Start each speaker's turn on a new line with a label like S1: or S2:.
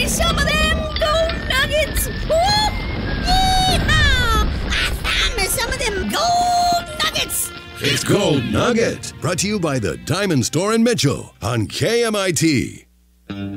S1: me some of them gold nuggets. Yee-haw! I found me some of them gold nuggets.
S2: It's Gold Nugget, brought to you by the Diamond Store in Mitchell on KMIT.